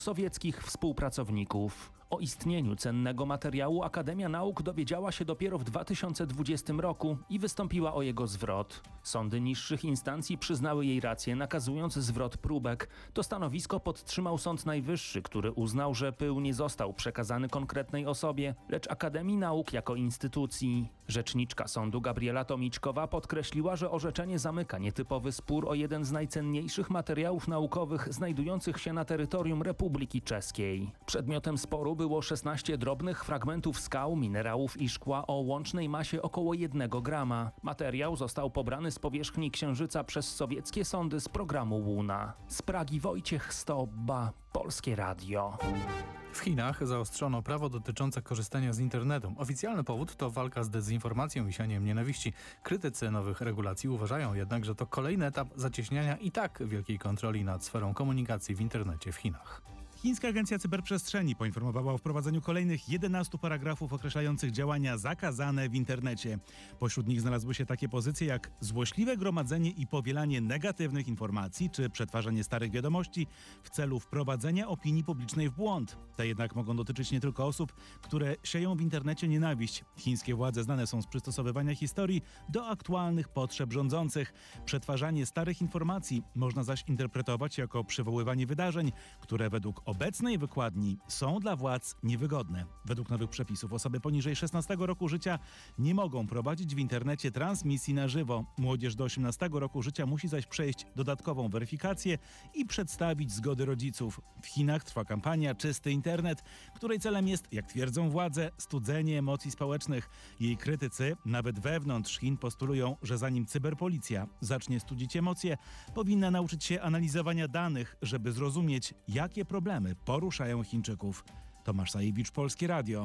sowieckich współpracowników. O istnieniu cennego materiału Akademia Nauk dowiedziała się dopiero w 2020 roku i wystąpiła o jego zwrot. Sądy niższych instancji przyznały jej rację, nakazując zwrot próbek. To stanowisko podtrzymał Sąd Najwyższy, który uznał, że pył nie został przekazany konkretnej osobie, lecz Akademii Nauk jako instytucji. Rzeczniczka sądu Gabriela Tomiczkowa podkreśliła, że orzeczenie zamyka nietypowy spór o jeden z najcenniejszych materiałów naukowych znajdujących się na terytorium Republiki Czeskiej. Przedmiotem sporu było 16 drobnych fragmentów skał, minerałów i szkła o łącznej masie około 1 grama. Materiał został pobrany z powierzchni Księżyca przez sowieckie sądy z programu Łuna. Z Pragi Wojciech Stobba, Polskie Radio. W Chinach zaostrzono prawo dotyczące korzystania z internetu. Oficjalny powód to walka z dezinformacją i sianiem nienawiści. Krytycy nowych regulacji uważają jednak, że to kolejny etap zacieśniania i tak wielkiej kontroli nad sferą komunikacji w internecie w Chinach. Chińska Agencja Cyberprzestrzeni poinformowała o wprowadzeniu kolejnych 11 paragrafów określających działania zakazane w internecie. Pośród nich znalazły się takie pozycje jak złośliwe gromadzenie i powielanie negatywnych informacji czy przetwarzanie starych wiadomości w celu wprowadzenia opinii publicznej w błąd. Te jednak mogą dotyczyć nie tylko osób, które sieją w internecie nienawiść. Chińskie władze znane są z przystosowywania historii do aktualnych potrzeb rządzących. Przetwarzanie starych informacji można zaś interpretować jako przywoływanie wydarzeń, które według obecnej wykładni są dla władz niewygodne. Według nowych przepisów osoby poniżej 16 roku życia nie mogą prowadzić w internecie transmisji na żywo. Młodzież do 18 roku życia musi zaś przejść dodatkową weryfikację i przedstawić zgody rodziców. W Chinach trwa kampania Czysty Internet, której celem jest, jak twierdzą władze, studzenie emocji społecznych. Jej krytycy, nawet wewnątrz Chin, postulują, że zanim cyberpolicja zacznie studzić emocje, powinna nauczyć się analizowania danych, żeby zrozumieć, jakie problemy poruszają Chińczyków. Tomasz Sajewicz, Polskie Radio.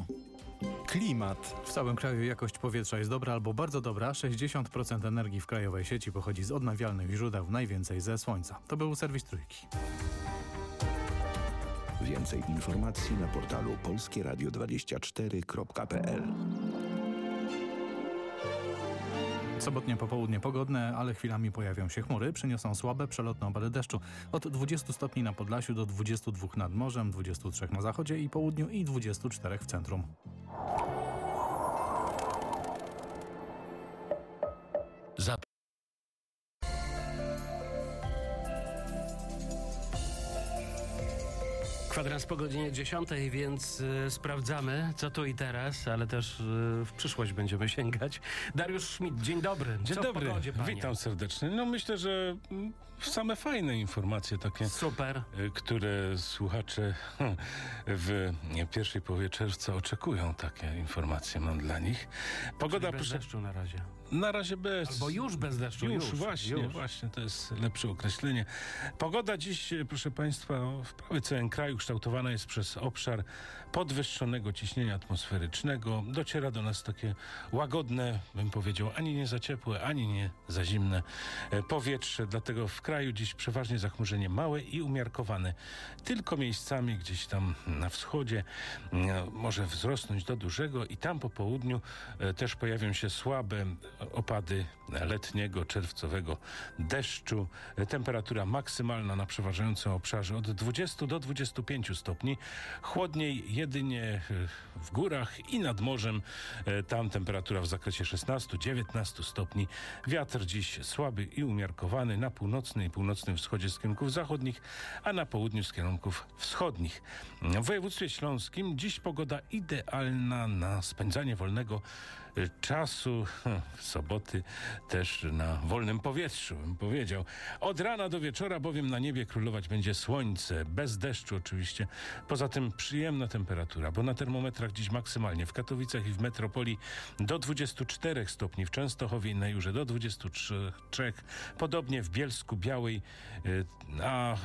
Klimat. W całym kraju jakość powietrza jest dobra albo bardzo dobra. 60% energii w krajowej sieci pochodzi z odnawialnych źródeł, najwięcej ze słońca. To był serwis Trójki. Więcej informacji na portalu polskieradio24.pl. Sobotnie popołudnie pogodne, ale chwilami pojawią się chmury. Przyniosą słabe, przelotne opady deszczu. Od 20 stopni na Podlasiu do 22 nad morzem, 23 na zachodzie i południu i 24 w centrum. Kwadrans po godzinie 10, więc sprawdzamy, co tu i teraz, ale też w przyszłość będziemy sięgać. Dariusz Schmidt, dzień dobry. Dzień dobry, pogodzie, witam serdecznie. No myślę, że same fajne informacje takie, super, które słuchacze w pierwszej połowie czerwca oczekują. Takie informacje mam dla nich. Pogoda bez deszczu na razie. Na razie bez. Albo już bez deszczu. Już, właśnie, to jest lepsze określenie. Pogoda dziś, proszę Państwa, w prawie całym kraju kształtowana jest przez obszar podwyższonego ciśnienia atmosferycznego. Dociera do nas takie łagodne, bym powiedział, ani nie za ciepłe, ani nie za zimne powietrze. Dlatego w kraju dziś przeważnie zachmurzenie małe i umiarkowane. Tylko miejscami gdzieś tam na wschodzie może wzrosnąć do dużego i tam po południu też pojawią się słabe opady letniego, czerwcowego deszczu. Temperatura maksymalna na przeważającym obszarze od 20 do 25 stopni. Chłodniej jedynie w górach i nad morzem. Tam temperatura w zakresie 16-19 stopni. Wiatr dziś słaby i umiarkowany na północnym i północnym wschodzie z kierunków zachodnich, a na południu z kierunków wschodnich. W województwie śląskim dziś pogoda idealna na spędzanie wolnego czasu. Soboty też na wolnym powietrzu, bym powiedział. Od rana do wieczora bowiem na niebie królować będzie słońce, bez deszczu oczywiście. Poza tym przyjemna temperatura, bo na termometrach dziś maksymalnie w Katowicach i w metropolii do 24 stopni, w Częstochowie i na Jurze do 23, podobnie w Bielsku Białej a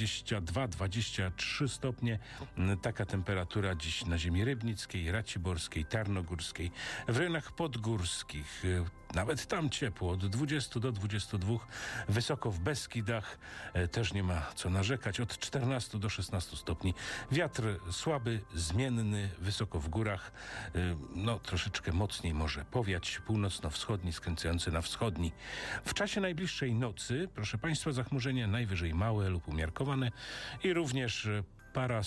22-23 stopnie. Taka temperatura dziś na ziemi rybnickiej, raciborskiej, tarnogórskiej, w rejonach podgórskich. Nawet tam ciepło, od 20 do 22, wysoko w Beskidach też nie ma co narzekać, od 14 do 16 stopni. Wiatr słaby, zmienny, wysoko w górach, troszeczkę mocniej może powiać, północno-wschodni, skręcający na wschodni. W czasie najbliższej nocy, proszę Państwa, zachmurzenie najwyżej małe lub umiarkowane i również para